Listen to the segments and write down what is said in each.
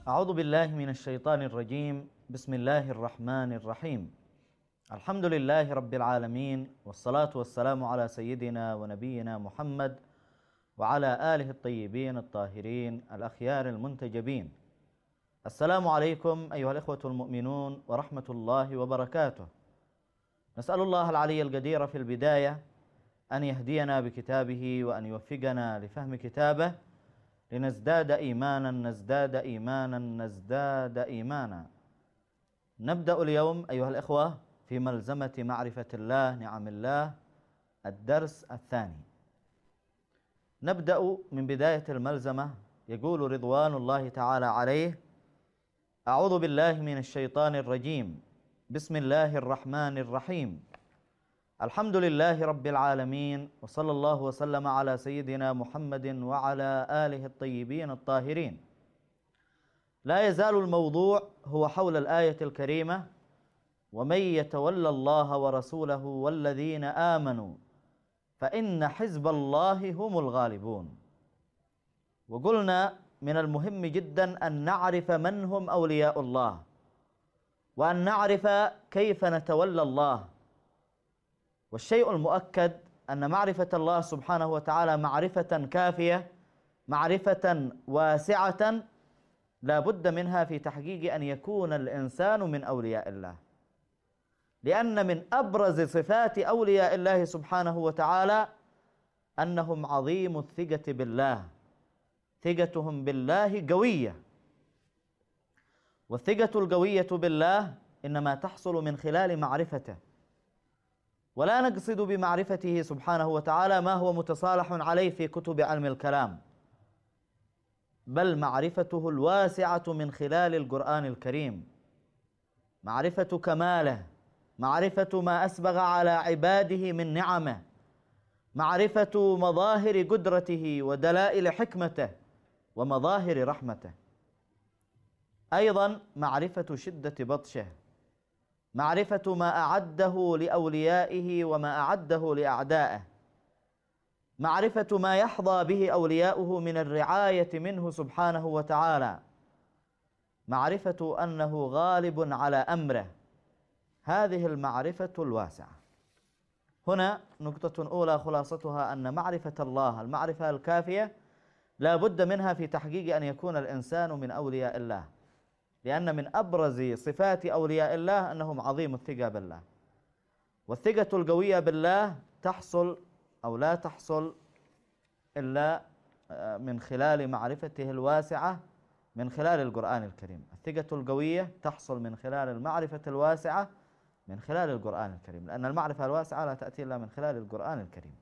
أعوذ بالله من الشيطان الرجيم. بسم الله الرحمن الرحيم. الحمد لله رب العالمين، والصلاة والسلام على سيدنا ونبينا محمد وعلى آله الطيبين الطاهرين الأخيار المنتجبين. السلام عليكم أيها الإخوة المؤمنون ورحمة الله وبركاته. نسأل الله العلي القدير في البداية أن يهدينا بكتابه وأن يوفقنا لفهم كتابه لنزداد إيمانا نزداد إيمانا نزداد إيمانا. نبدأ اليوم أيها الإخوة في ملزمة معرفة الله نعم الله الدرس الثاني. نبدأ من بداية الملزمة. يقول رضوان الله تعالى عليه: أعوذ بالله من الشيطان الرجيم، بسم الله الرحمن الرحيم. الحمد لله رب العالمين، وصلى الله وسلم على سيدنا محمد وعلى آله الطيبين الطاهرين. لا يزال الموضوع هو حول الآية الكريمة: ومن يتولى الله ورسوله والذين آمنوا فإن حزب الله هم الغالبون. وقلنا من المهم جدا أن نعرف من هم أولياء الله، وأن نعرف كيف نتولى الله. والشيء المؤكد أن معرفة الله سبحانه وتعالى معرفة كافية، معرفة واسعة لا بد منها في تحقيق أن يكون الإنسان من أولياء الله، لأن من أبرز صفات أولياء الله سبحانه وتعالى أنهم عظيم الثقة بالله، ثقتهم بالله قوية. والثقة القوية بالله إنما تحصل من خلال معرفته، ولا نقصد بمعرفته سبحانه وتعالى ما هو متصالح عليه في كتب علم الكلام، بل معرفته الواسعة من خلال القرآن الكريم، معرفة كماله، معرفة ما أسبغ على عباده من نعمه، معرفة مظاهر قدرته ودلائل حكمته ومظاهر رحمته، أيضا معرفة شدة بطشه، معرفة ما أعده لأوليائه وما أعده لأعدائه، معرفة ما يحظى به أولياؤه من الرعاية منه سبحانه وتعالى، معرفة أنه غالب على أمره. هذه المعرفة الواسعة. هنا نقطة أولى خلاصتها أن معرفة الله المعرفة الكافية لا بد منها في تحقيق أن يكون الإنسان من أولياء الله، لأن من أبرز صفات أولياء الله أنهم عظيم الثقة بالله. والثقة القوية بالله تحصل أو لا تحصل إلا من خلال معرفته الواسعة من خلال القرآن الكريم. الثقة القوية تحصل من خلال المعرفة الواسعة من خلال القرآن الكريم، لأن المعرفة الواسعة لا تأتي إلا من خلال القرآن الكريم.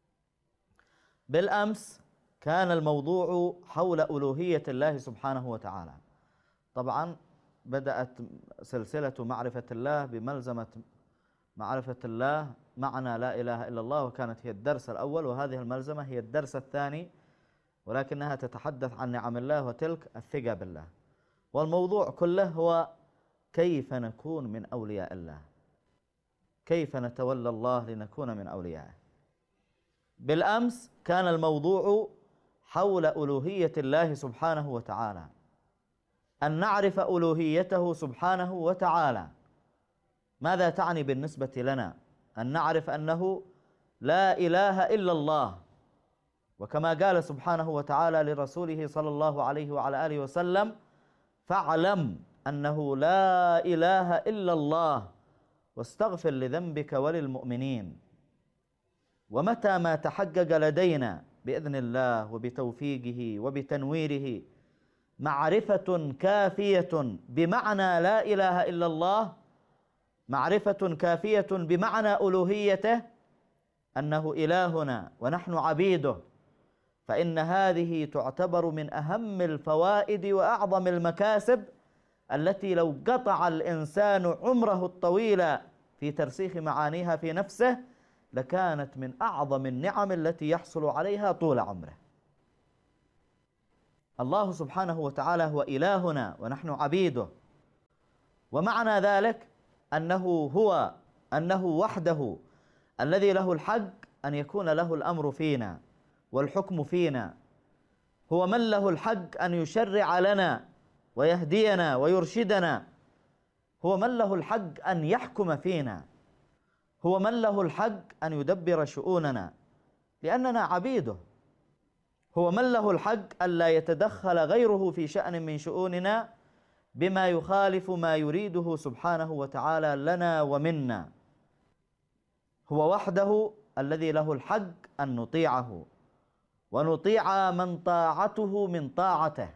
بالأمس كان الموضوع حول ألوهية الله سبحانه وتعالى. طبعا بدأت سلسلة معرفة الله بملزمة معرفة الله معنى لا إله إلا الله، وكانت هي الدرس الأول، وهذه الملزمة هي الدرس الثاني، ولكنها تتحدث عن نعم الله وتلك الثقة بالله. والموضوع كله هو كيف نكون من أولياء الله، كيف نتولى الله لنكون من أوليائه. بالأمس كان الموضوع حول ألوهية الله سبحانه وتعالى، أن نعرف ألوهيته سبحانه وتعالى. ماذا تعني بالنسبة لنا؟ أن نعرف أنه لا إله إلا الله، وكما قال سبحانه وتعالى لرسوله صلى الله عليه وعلى آله وسلم: فاعلم أنه لا إله إلا الله واستغفر لذنبك وللمؤمنين. ومتى ما تحقق لدينا بإذن الله وبتوفيقه وبتنويره معرفة كافية بمعنى لا إله إلا الله، معرفة كافية بمعنى ألوهيته، أنه إلهنا ونحن عبيده، فإن هذه تعتبر من أهم الفوائد وأعظم المكاسب التي لو قطع الإنسان عمره الطويل في ترسيخ معانيها في نفسه لكانت من أعظم النعم التي يحصل عليها طول عمره. الله سبحانه وتعالى هو إلهنا ونحن عبيده، ومعنى ذلك أنه وحده الذي له الحق أن يكون له الأمر فينا والحكم فينا، هو من له الحق أن يشرع لنا ويهدينا ويرشدنا، هو من له الحق أن يحكم فينا، هو من له الحق أن يدبر شؤوننا لأننا عبيده، هو من له الحق ألا يتدخل غيره في شأن من شؤوننا بما يخالف ما يريده سبحانه وتعالى لنا ومنا. هو وحده الذي له الحق أن نطيعه ونطيع من طاعته من طاعته.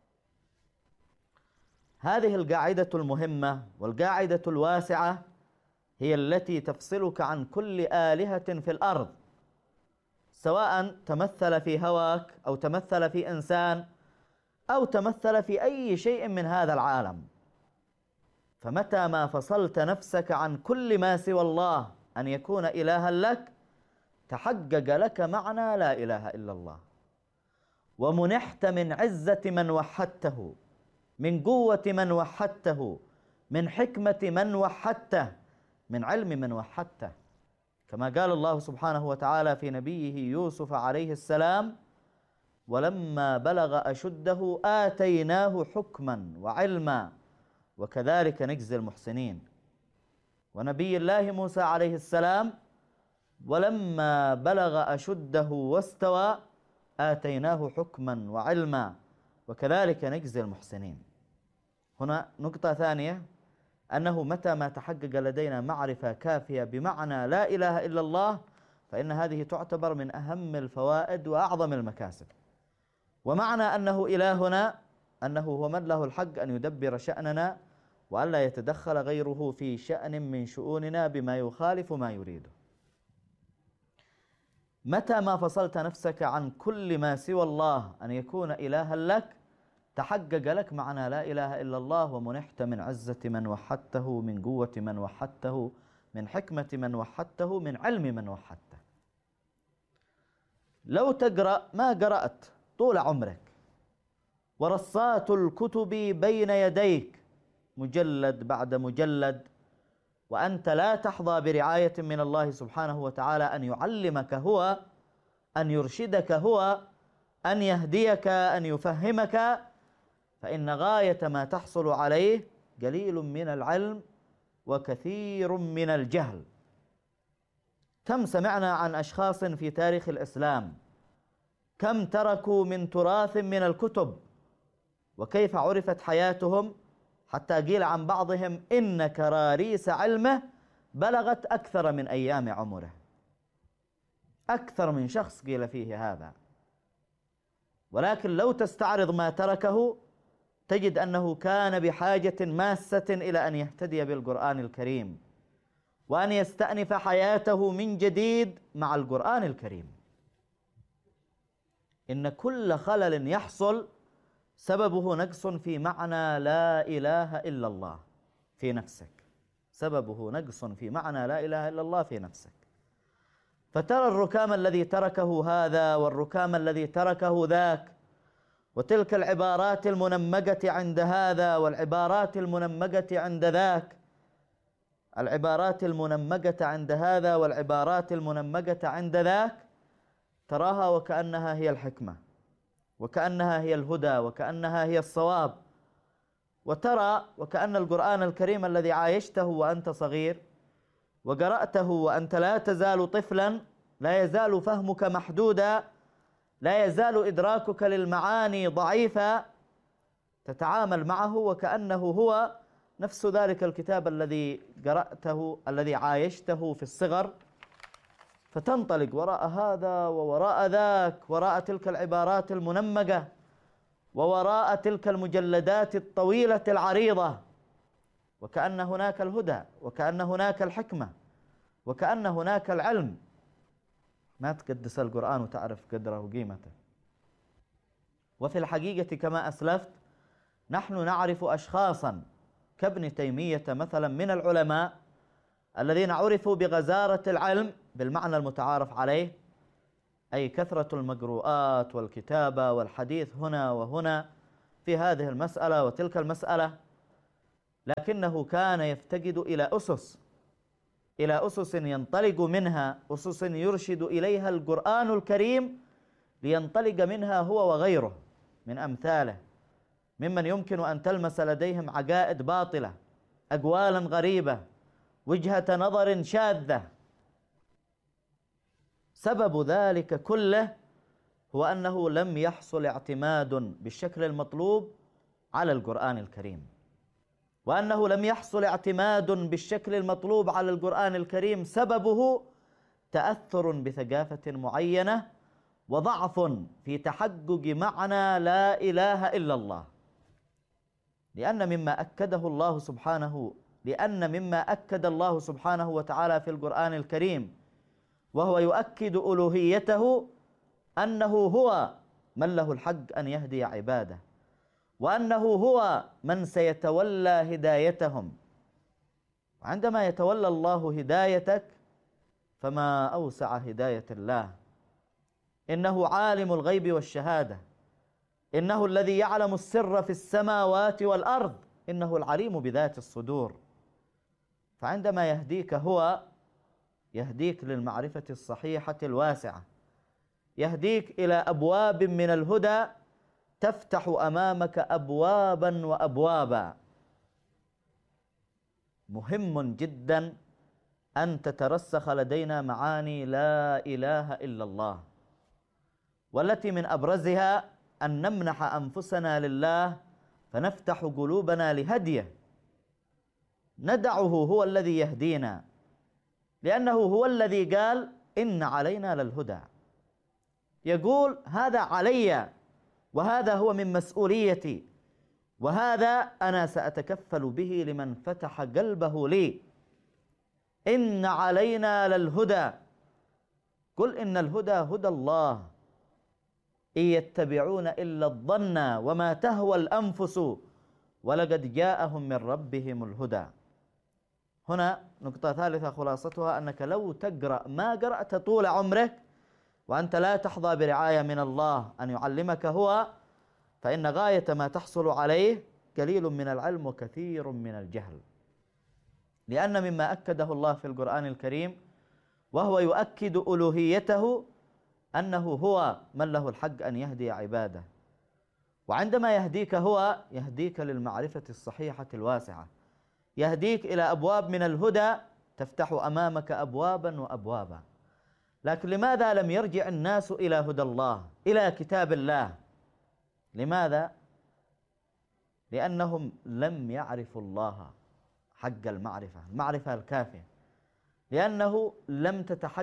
هذه القاعدة المهمة والقاعدة الواسعة هي التي تفصلك عن كل آلهة في الأرض، سواء تمثل في هواك أو تمثل في إنسان أو تمثل في أي شيء من هذا العالم. فمتى ما فصلت نفسك عن كل ما سوى الله أن يكون إلها لك، تحقق لك معنى لا إله إلا الله، ومنحت من عزة من وحدته، من قوة من وحدته، من حكمة من وحدته، من علم من وحدته، كما قال الله سبحانه وتعالى في نبيه يوسف عليه السلام: ولما بلغ أشده آتيناه حكما وعلما وكذلك نجزي المحسنين. ونبي الله موسى عليه السلام: ولما بلغ أشده واستوى آتيناه حكما وعلما وكذلك نجزي المحسنين. هنا نقطة ثانية، أنه متى ما تحقق لدينا معرفة كافية بمعنى لا إله إلا الله، فإن هذه تعتبر من أهم الفوائد وأعظم المكاسب. ومعنى أنه إلهنا أنه هو من له الحق أن يدبر شأننا وأن لا يتدخل غيره في شأن من شؤوننا بما يخالف ما يريده. متى ما فصلت نفسك عن كل ما سوى الله أن يكون إلها لك، تحقق لك معنى لا إله إلا الله، ومنحت من عزة من وحدته، من قوة من وحدته، من حكمة من وحدته، من علم من وحدته. لو تقرأ ما قرأت طول عمرك ورصات الكتب بين يديك مجلد بعد مجلد، وأنت لا تحظى برعاية من الله سبحانه وتعالى أن يعلمك هو، أن يرشدك هو، أن يهديك، أن يفهمك، فإن غاية ما تحصل عليه قليل من العلم وكثير من الجهل. كم سمعنا عن أشخاص في تاريخ الإسلام كم تركوا من تراث من الكتب، وكيف عرفت حياتهم، حتى قيل عن بعضهم إن كراريس علمه بلغت أكثر من أيام عمره. أكثر من شخص قيل فيه هذا. ولكن لو تستعرض ما تركه تجد أنه كان بحاجة ماسة إلى أن يهتدي بالقرآن الكريم، وأن يستأنف حياته من جديد مع القرآن الكريم. إن كل خلل يحصل سببه نقص في معنى لا إله إلا الله في نفسك، سببه نقص في معنى لا إله إلا الله في نفسك. فترى الركام الذي تركه هذا والركام الذي تركه ذاك، وتلك العبارات المنمقة عند هذا والعبارات المنمقة عند ذاك، العبارات المنمقة عند هذا والعبارات المنمقة عند ذاك، تراها وكأنها هي الحكمة، وكأنها هي الهدى، وكأنها هي الصواب. وترى وكأن القرآن الكريم الذي عايشته وأنت صغير وقرأته وأنت لا تزال طفلا، لا يزال فهمك محدودا، لا يزال إدراكك للمعاني ضعيفا، تتعامل معه وكأنه هو نفس ذلك الكتاب الذي قرأته، الذي عايشته في الصغر، فتنطلق وراء هذا ووراء ذاك، وراء تلك العبارات المنمقة، ووراء تلك المجلدات الطويلة العريضة، وكأن هناك الهدى، وكأن هناك الحكمة، وكأن هناك العلم. ما تقدس القرآن وتعرف قدره وقيمته. وفي الحقيقة كما أسلفت، نحن نعرف أشخاصا كابن تيمية مثلا من العلماء الذين عرفوا بغزارة العلم بالمعنى المتعارف عليه، أي كثرة المقروءات والكتابة والحديث هنا وهنا في هذه المسألة وتلك المسألة، لكنه كان يفتقد إلى أسس ينطلق منها، أسس يرشد إليها القرآن الكريم لينطلق منها هو وغيره من أمثاله، ممن يمكن أن تلمس لديهم عقائد باطلة، أقوالا غريبة، وجهة نظر شاذة. سبب ذلك كله هو أنه لم يحصل اعتماد بالشكل المطلوب على القرآن الكريم، وأنه لم يحصل اعتماد بالشكل المطلوب على القرآن الكريم سببه تأثر بثقافة معينة وضعف في تحقق معنى لا إله إلا الله. لأن مما أكد الله سبحانه وتعالى في القرآن الكريم وهو يؤكد ألوهيته أنه هو من له الحق أن يهدي عباده، وأنه هو من سيتولى هدايتهم. عندما يتولى الله هدايتك فما أوسع هداية الله. إنه عالم الغيب والشهادة، إنه الذي يعلم السر في السماوات والأرض، إنه العليم بذات الصدور. فعندما يهديك هو يهديك للمعرفة الصحيحة الواسعة، يهديك إلى أبواب من الهدى تفتح أمامك أبوابا وأبوابا. مهم جدا أن تترسخ لدينا معاني لا إله إلا الله، والتي من أبرزها أن نمنح أنفسنا لله فنفتح قلوبنا لهديه، ندعه هو الذي يهدينا، لأنه هو الذي قال إن علينا للهدى. يقول هذا علي، وهذا هو من مسؤوليتي، وهذا أنا سأتكفل به لمن فتح قلبه لي. إن علينا للهدى، قل إن الهدى هدى الله، إن يتبعون إلا الظن وما تهوى الأنفس ولقد جاءهم من ربهم الهدى. هنا نقطة ثالثة خلاصتها أنك لو تقرأ ما قرأت طول عمرك وأنت لا تحظى برعاية من الله أن يعلمك هو، فإن غاية ما تحصل عليه قليل من العلم وكثير من الجهل. لأن مما أكده الله في القرآن الكريم وهو يؤكد ألوهيته أنه هو من له الحق أن يهدي عباده، وعندما يهديك هو يهديك للمعرفة الصحيحة الواسعة، يهديك إلى أبواب من الهدى تفتح أمامك أبوابا وأبوابا. لكن لماذا لم يرجع الناس إلى هدى الله، إلى كتاب الله؟ لماذا؟ لأنهم لم يعرفوا الله حق المعرفة الكافية، لأنه لم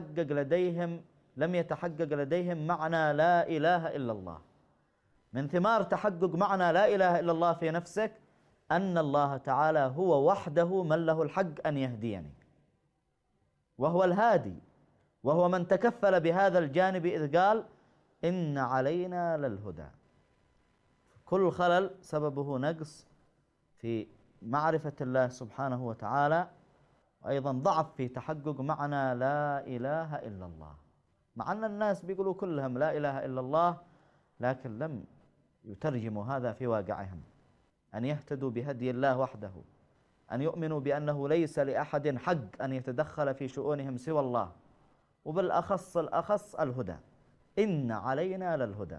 يتحقق لديهم معنى لا إله إلا الله. من ثمار تحقق معنى لا إله إلا الله في نفسك أن الله تعالى هو وحده من له الحق أن يهديني، وهو الهادي، وهو من تكفل بهذا الجانب إذ قال إن علينا للهدى. كل خلل سببه نقص في معرفة الله سبحانه وتعالى، وأيضا ضعف في تحقق معنى لا إله إلا الله. مع أن الناس بيقولوا كلهم لا إله إلا الله، لكن لم يترجموا هذا في واقعهم، أن يهتدوا بهدي الله وحده، أن يؤمنوا بأنه ليس لأحد حق أن يتدخل في شؤونهم سوى الله، وبالأخص الهدى. إن علينا للهدى.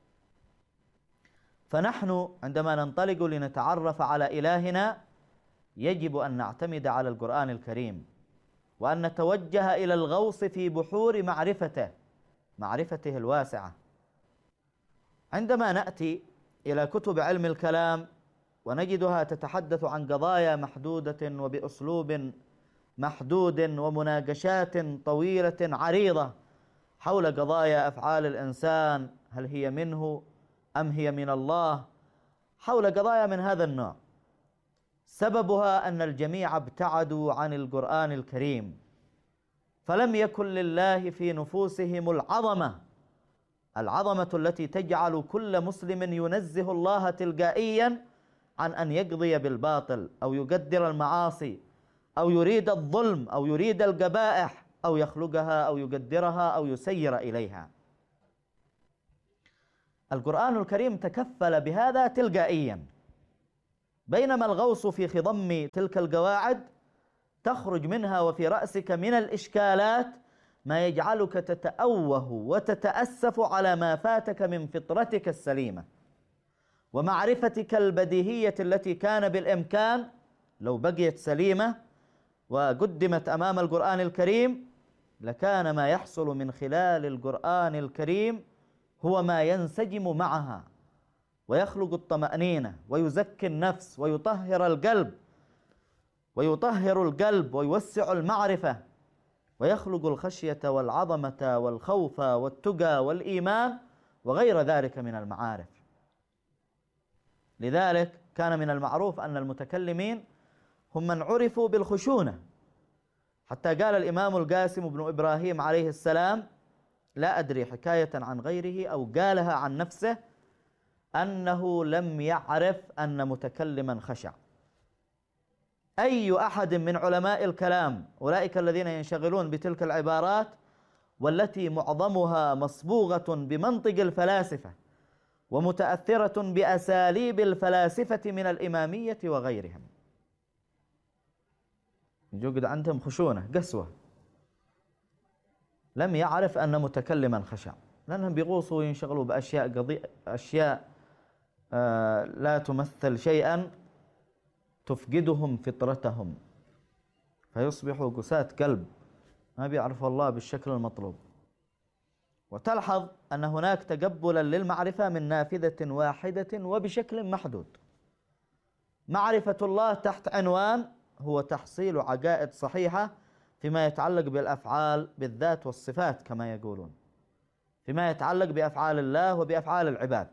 فنحن عندما ننطلق لنتعرف على إلهنا يجب أن نعتمد على القرآن الكريم، وأن نتوجه إلى الغوص في بحور معرفته الواسعة. عندما نأتي إلى كتب علم الكلام ونجدها تتحدث عن قضايا محدودة وبأسلوب محدود ومناقشات طويلة عريضة حول قضايا أفعال الإنسان، هل هي منه أم هي من الله، حول قضايا من هذا النوع، سببها أن الجميع ابتعدوا عن القرآن الكريم، فلم يكن لله في نفوسهم العظمة التي تجعل كل مسلم ينزه الله تلقائيا عن أن يقضي بالباطل أو يقدر المعاصي أو يريد الظلم أو يريد القبائح أو يخلقها أو يقدرها أو يسير إليها. القرآن الكريم تكفل بهذا تلقائيا، بينما الغوص في خضم تلك القواعد تخرج منها وفي رأسك من الإشكالات ما يجعلك تتأوه وتتأسف على ما فاتك من فطرتك السليمة، ومعرفتك البديهية التي كان بالإمكان لو بقيت سليمة وقدمت أمام القرآن الكريم لكان ما يحصل من خلال القرآن الكريم هو ما ينسجم معها ويخلق الطمأنينة ويزكي النفس ويطهر القلب ويوسع المعرفة ويخلق الخشية والعظمة والخوف والتقى والإيمان وغير ذلك من المعارف. لذلك كان من المعروف أن المتكلمين هم من عرفوا بالخشونة، حتى قال الإمام القاسم بن إبراهيم عليه السلام: لا أدري حكاية عن غيره أو قالها عن نفسه أنه لم يعرف أن متكلما خشع. أي أحد من علماء الكلام، أولئك الذين ينشغلون بتلك العبارات والتي معظمها مصبوغة بمنطق الفلاسفة ومتأثرة بأساليب الفلاسفة من الإمامية وغيرهم، يوجد عندهم خشونة قسوة، لم يعرف أن متكلما خشع، لأنهم بيغوصوا وينشغلوا أشياء لا تمثل شيئا تفقدهم فطرتهم، فيصبحوا قساة قلب ما بيعرفوا الله بالشكل المطلوب. وتلحظ أن هناك تقبلا للمعرفة من نافذة واحدة وبشكل محدود. معرفة الله تحت عنوان هو تحصيل عقائد صحيحة فيما يتعلق بالأفعال بالذات والصفات كما يقولون، فيما يتعلق بأفعال الله وبأفعال العباد.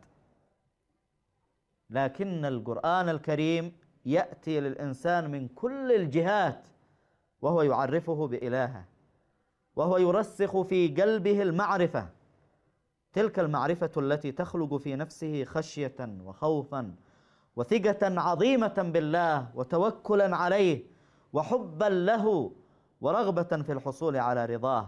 لكن القرآن الكريم يأتي للإنسان من كل الجهات وهو يعرفه بإلهه، وهو يرسخ في قلبه المعرفة، تلك المعرفة التي تخلق في نفسه خشية وخوفا وثقة عظيمة بالله وتوكلا عليه وحبا له ورغبة في الحصول على رضاه.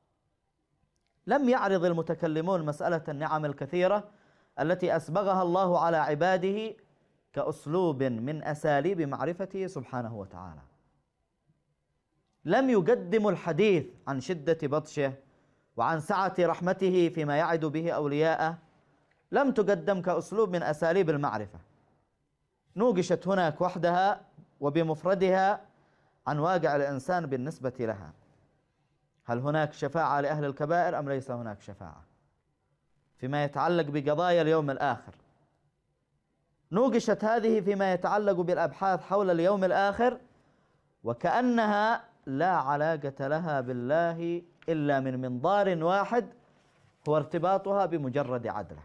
لم يعرض المتكلمون مسألة النعم الكثيرة التي أسبغها الله على عباده كأسلوب من أساليب معرفته سبحانه وتعالى. لم يقدموا الحديث عن شدة بطشه وعن سعة رحمته فيما يعد به أولياءه، لم تقدم كأسلوب من أساليب المعرفة، نوقشت هناك وحدها وبمفردها عن واقع الإنسان بالنسبة لها. هل هناك شفاعة لأهل الكبائر أم ليس هناك شفاعة؟ فيما يتعلق بقضايا اليوم الآخر نوقشت هذه فيما يتعلق بالأبحاث حول اليوم الآخر، وكأنها لا علاقة لها بالله إلا من منظار واحد هو ارتباطها بمجرد عدله،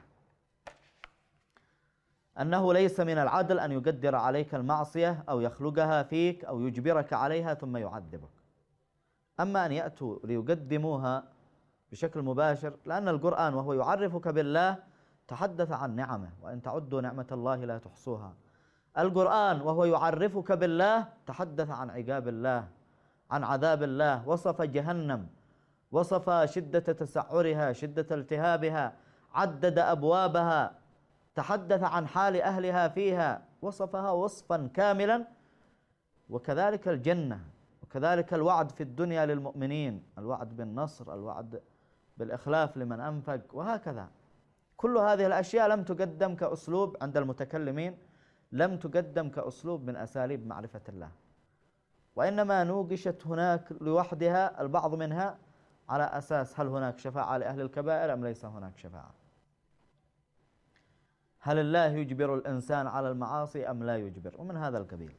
أنه ليس من العدل أن يقدر عليك المعصية أو يخلقها فيك أو يجبرك عليها ثم يعذبك. أما أن يأتوا ليقدموها بشكل مباشر، لأن القرآن وهو يعرفك بالله تحدث عن نعمه، وإن تعدوا نعمة الله لا تحصوها. القرآن وهو يعرفك بالله تحدث عن عقاب الله، عن عذاب الله، وصف جهنم، وصف شدة تسعرها، شدة التهابها، عدد أبوابها، تحدث عن حال أهلها فيها، وصفها وصفا كاملا. وكذلك الجنة، وكذلك الوعد في الدنيا للمؤمنين، الوعد بالنصر، الوعد بالإخلاف لمن أنفق، وهكذا. كل هذه الأشياء لم تقدم كأسلوب عند المتكلمين، لم تقدم كأسلوب من أساليب معرفة الله، وإنما نوقشت هناك لوحدها البعض منها على أساس هل هناك شفاعة لأهل الكبائر أم ليس هناك شفاعة؟ هل الله يجبر الإنسان على المعاصي أم لا يجبر؟ ومن هذا القبيل.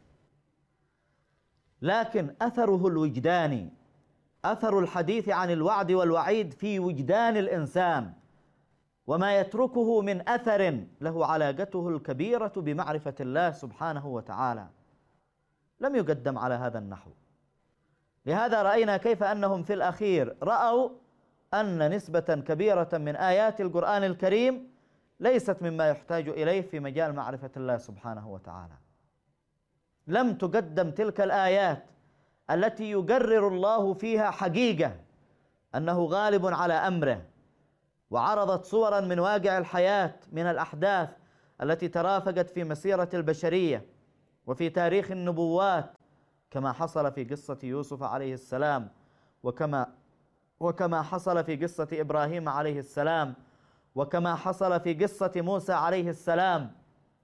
لكن أثره الوجداني، أثر الحديث عن الوعد والوعيد في وجدان الإنسان وما يتركه من أثر له علاقته الكبيرة بمعرفة الله سبحانه وتعالى، لم يقدم على هذا النحو. لهذا رأينا كيف أنهم في الأخير رأوا أن نسبة كبيرة من آيات القرآن الكريم ليست مما يحتاج إليه في مجال معرفة الله سبحانه وتعالى. لم تقدم تلك الآيات التي يقرر الله فيها حقيقة أنه غالب على أمره، وعرضت صورا من واقع الحياة من الأحداث التي ترافقت في مسيرة البشرية وفي تاريخ النبوات، كما حصل في قصة يوسف عليه السلام، وكما حصل في قصة إبراهيم عليه السلام، وكما حصل في قصة موسى عليه السلام،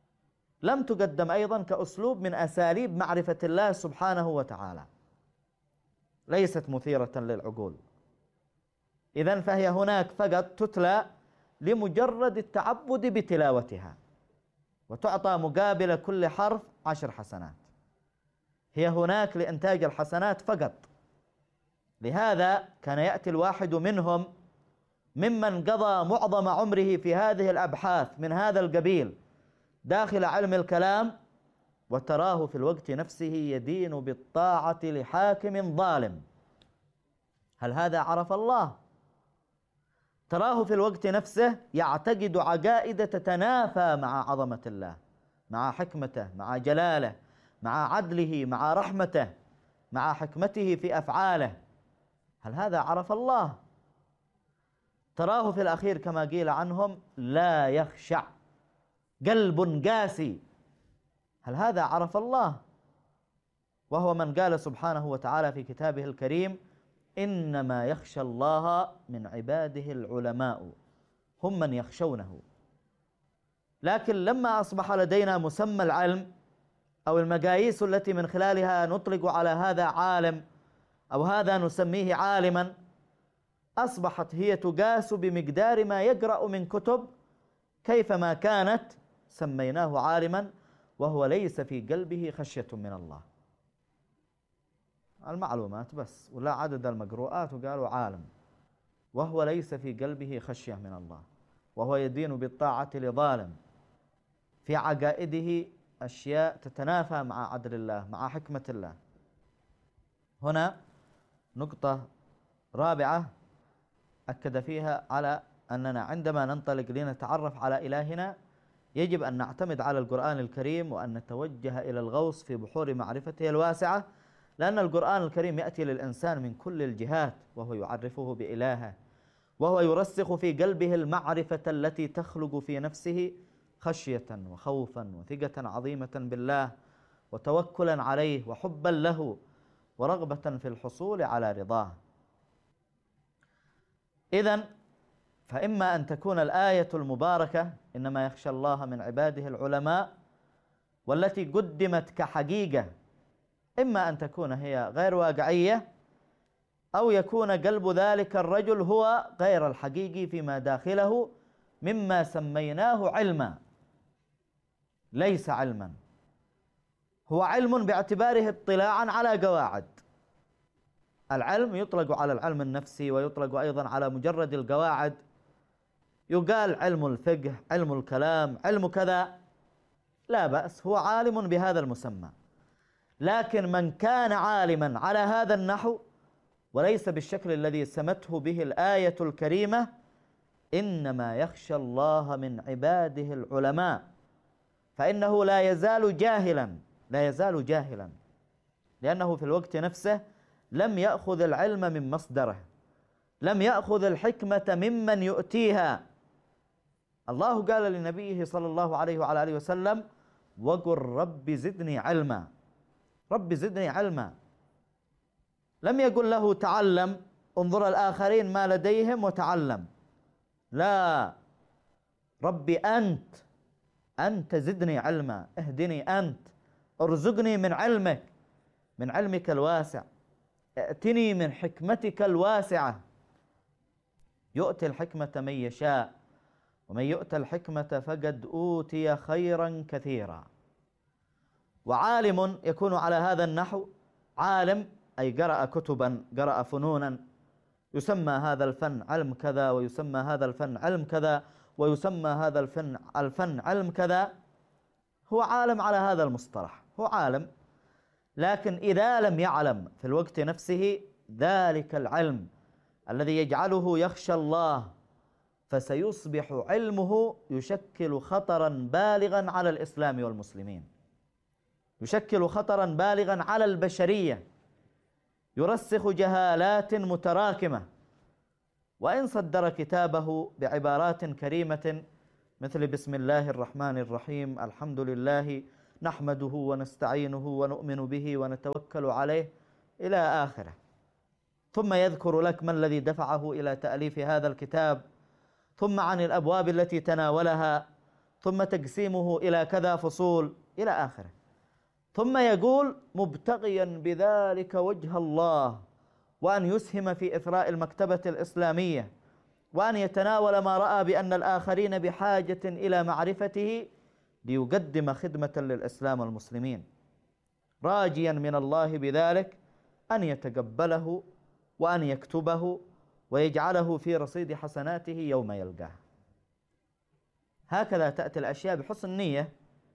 لم تقدم أيضا كأسلوب من أساليب معرفة الله سبحانه وتعالى، ليست مثيرة للعقول. إذن فهي هناك فقط تتلى لمجرد التعبد بتلاوتها، وتعطى مقابل كل حرف 10 حسنات. هي هناك لإنتاج الحسنات فقط. لهذا كان يأتي الواحد منهم ممن قضى معظم عمره في هذه الأبحاث من هذا القبيل داخل علم الكلام، وتراه في الوقت نفسه يدين بالطاعة لحاكم ظالم. هل هذا عرف الله؟ تراه في الوقت نفسه يعتقد عقائد تتنافى مع عظمة الله، مع حكمته، مع جلاله، مع عدله، مع رحمته، مع حكمته في أفعاله. هل هذا عرف الله؟ تراه في الأخير كما قيل عنهم لا يخشع، قلب قاسي. هل هذا عرف الله؟ وهو من قال سبحانه وتعالى في كتابه الكريم: إنما يخشى الله من عباده العلماء، هم من يخشونه. لكن لما أصبح لدينا مسمى العلم أو المقاييس التي من خلالها نطلق على هذا عالم أو هذا نسميه عالما، أصبحت هي تقاس بمقدار ما يقرأ من كتب، كيفما كانت سميناه عالما وهو ليس في قلبه خشية من الله. المعلومات بس ولا عدد المقروءات وقالوا عالم، وهو ليس في قلبه خشية من الله، وهو يدين بالطاعة لظالم، في عقائده أشياء تتنافى مع عدل الله، مع حكمة الله. هنا نقطة رابعة أكد فيها على أننا عندما ننطلق لنتعرف على إلهنا يجب أن نعتمد على القرآن الكريم، وأن نتوجه إلى الغوص في بحور معرفته الواسعة، لأن القرآن الكريم يأتي للإنسان من كل الجهات، وهو يعرفه بإلهه، وهو يرسخ في قلبه المعرفة التي تخلق في نفسه خشية وخوفا وثقة عظيمة بالله وتوكلا عليه وحبا له ورغبة في الحصول على رضاه. إذن فإما أن تكون الآية المباركة إنما يخشى الله من عباده العلماء، والتي قدمت كحقيقة، إما أن تكون هي غير واقعية، أو يكون قلب ذلك الرجل هو غير الحقيقي فيما داخله مما سميناه علما. ليس علما، هو علم باعتباره اطلاعا على قواعد. العلم يطلق على العلم النفسي، ويطلق أيضا على مجرد القواعد، يقال علم الفقه، علم الكلام، علم كذا، لا بأس، هو عالم بهذا المسمى. لكن من كان عالما على هذا النحو وليس بالشكل الذي سمته به الآية الكريمة، إنما يخشى الله من عباده العلماء، فإنه لا يزال جاهلا، لا يزال جاهلا، لأنه في الوقت نفسه لم يأخذ العلم من مصدره، لم يأخذ الحكمة ممن يؤتيها. الله قال لنبيه صلى الله عليه وعلى آله وسلم: وقل رب زدني علما، رب زدني علما. لم يقل له تعلم، انظر الآخرين ما لديهم وتعلم، لا، ربي أنت زدني علما، اهدني أنت، ارزقني من علمك، من علمك الواسع، ائتني من حكمتك الواسعة. يؤتي الحكمة من يشاء، ومن يؤتى الحكمة فقد أوتي خيرا كثيرا. وعالم يكون على هذا النحو عالم أي قرأ كتبا، قرأ فنونا، يسمى هذا الفن علم كذا، ويسمى هذا الفن علم كذا، ويسمى هذا الفن علم كذا. هو عالم على هذا المصطلح، هو عالم. لكن إذا لم يعلم في الوقت نفسه ذلك العلم الذي يجعله يخشى الله، فسيصبح علمه يشكل خطرا بالغا على الإسلام والمسلمين، يشكل خطرا بالغا على البشرية، يرسخ جهالات متراكمة. وإن صدر كتابه بعبارات كريمة مثل بسم الله الرحمن الرحيم، الحمد لله نحمده ونستعينه ونؤمن به ونتوكل عليه إلى آخره، ثم يذكر لك ما الذي دفعه إلى تأليف هذا الكتاب، ثم عن الأبواب التي تناولها، ثم تقسيمه إلى كذا فصول إلى آخره. ثم يقول مبتغيا بذلك وجه الله، وأن يسهم في إثراء المكتبة الإسلامية، وأن يتناول ما رأى بأن الآخرين بحاجة إلى معرفته ليقدم خدمة للإسلام والمسلمين، راجيا من الله بذلك أن يتقبله وأن يكتبه ويجعله في رصيد حسناته يوم يلقاه. هكذا تأتي الأشياء بحسن نية.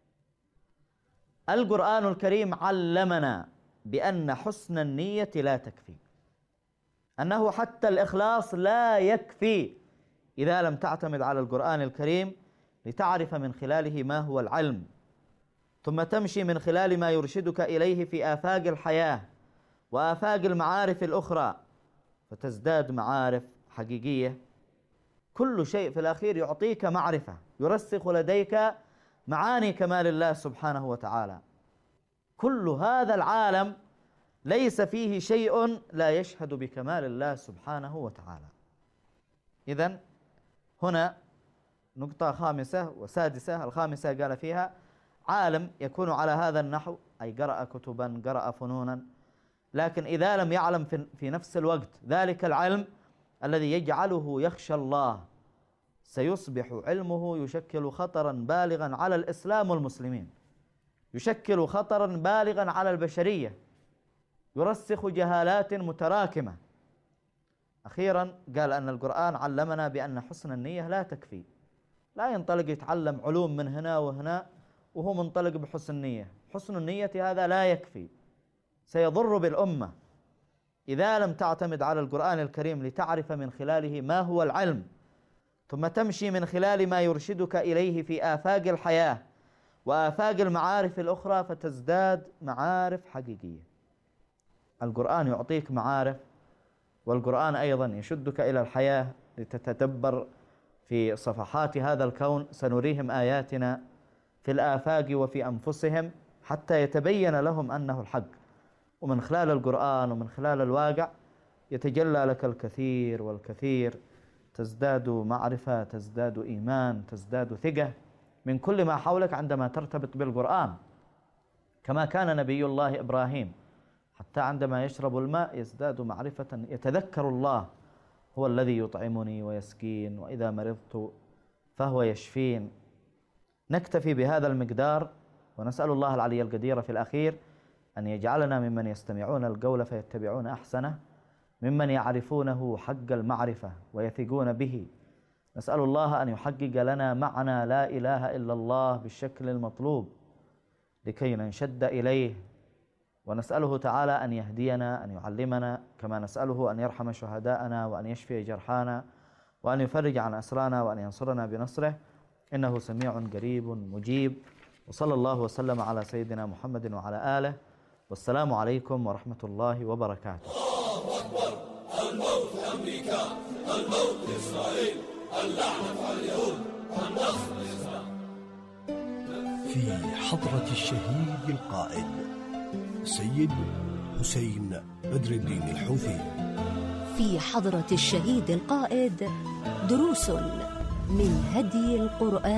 القرآن الكريم علمنا بأن حسن النية لا تكفي، أنه حتى الإخلاص لا يكفي إذا لم تعتمد على القرآن الكريم لتعرف من خلاله ما هو العلم، ثم تمشي من خلال ما يرشدك إليه في آفاق الحياة وآفاق المعارف الأخرى، فتزداد معارف حقيقية. كل شيء في الأخير يعطيك معرفة، يرسخ لديك معاني كمال الله سبحانه وتعالى. كل هذا العالم ليس فيه شيء لا يشهد بكمال الله سبحانه وتعالى. إذن هنا نقطة خامسة وسادسة. الخامسة قال فيها عالم يكون على هذا النحو، أي قرأ كتبا، قرأ فنونا، لكن إذا لم يعلم في نفس الوقت ذلك العلم الذي يجعله يخشى الله، سيصبح علمه يشكل خطرا بالغا على الإسلام والمسلمين، يشكل خطرا بالغا على البشرية، يرسخ جهالات متراكمة. أخيرا قال أن القرآن علمنا بأن حسن النية لا تكفي. لا ينطلق يتعلم علوم من هنا وهنا وهو منطلق بحسن نية. حسن النية هذا لا يكفي، سيضر بالأمة إذا لم تعتمد على القرآن الكريم لتعرف من خلاله ما هو العلم، ثم تمشي من خلال ما يرشدك إليه في آفاق الحياة وآفاق المعارف الأخرى، فتزداد معارف حقيقية. القرآن يعطيك معارف، والقرآن أيضا يشدك إلى الحياة لتتدبر في صفحات هذا الكون. سنريهم آياتنا في الآفاق وفي أنفسهم حتى يتبين لهم أنه الحق. ومن خلال القرآن ومن خلال الواقع يتجلى لك الكثير والكثير، تزداد معرفة، تزداد إيمان، تزداد ثقة من كل ما حولك عندما ترتبط بالقرآن، كما كان نبي الله إبراهيم حتى عندما يشرب الماء يزداد معرفة، يتذكر الله هو الذي يطعمني ويسكين، وإذا مرضت فهو يشفين. نكتفي بهذا المقدار، ونسأل الله العلي القدير في الأخير أن يجعلنا ممن يستمعون القول فيتبعون أحسنه، ممن يعرفونه حق المعرفة ويثقون به. نسأل الله أن يحقق لنا معنى لا إله إلا الله بالشكل المطلوب لكي ننشد إليه، ونسأله تعالى أن يهدينا، أن يعلمنا، كما نسأله أن يرحم شهداءنا وأن يشفي جرحانا وأن يفرج عن أسرانا وأن ينصرنا بنصره، إنه سميع قريب مجيب. وصلى الله وسلم على سيدنا محمد وعلى آله، والسلام عليكم ورحمة الله وبركاته. الله أكبر. الموت لأمريكا، الموت لإسرائيل، اللعنة على اليهود، النصر للإسلام. في حضرة الشهيد القائد سيد حسين بدر الدين الحوثي. في حضرة الشهيد القائد دروس من هدي القرآن.